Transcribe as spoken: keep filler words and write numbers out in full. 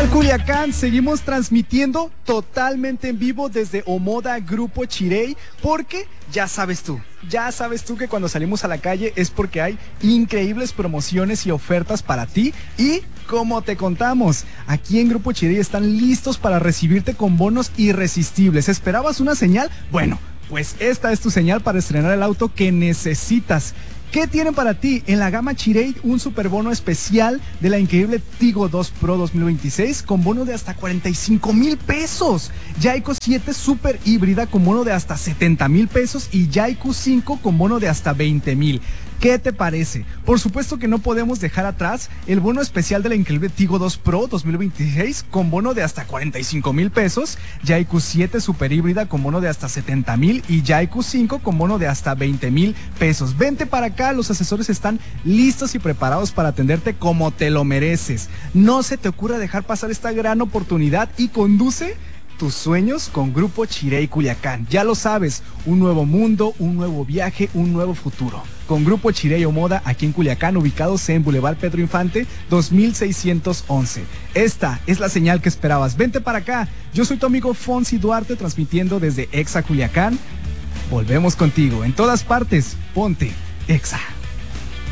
Culiacán, seguimos transmitiendo totalmente en vivo desde Omoda Grupo Chirey, porque ya sabes tú, ya sabes tú que cuando salimos a la calle es porque hay increíbles promociones y ofertas para ti y, como te contamos, aquí en Grupo Chirey están listos para recibirte con bonos irresistibles. ¿Esperabas una señal? Bueno, pues esta es tu señal para estrenar el auto que necesitas. ¿Qué tienen para ti? En la gama Chirey, un superbono especial de la increíble Tigo dos Pro dos mil veintiséis con bono de hasta cuarenta y cinco mil pesos. Yaico siete Super híbrida con bono de hasta setenta mil pesos y Yaico cinco con bono de hasta veinte mil. ¿Qué te parece? Por supuesto que no podemos dejar atrás el bono especial de la increíble Tigo dos Pro dos mil veintiséis con bono de hasta cuarenta y cinco mil pesos, Yaico siete Super híbrida con bono de hasta setenta mil y Yaico cinco con bono de hasta veinte mil pesos. Vente para acá, los asesores están listos y preparados para atenderte como te lo mereces. No se te ocurra dejar pasar esta gran oportunidad y conduce tus sueños con Grupo Chirey Culiacán. Ya lo sabes, un nuevo mundo, un nuevo viaje, un nuevo futuro. Con Grupo Chirey Omoda, aquí en Culiacán, ubicados en Boulevard Pedro Infante, dos mil seiscientos once. Esta es la señal que esperabas. Vente para acá. Yo soy tu amigo Fonsi Duarte, transmitiendo desde Exa Culiacán. Volvemos contigo. En todas partes, ponte Exa.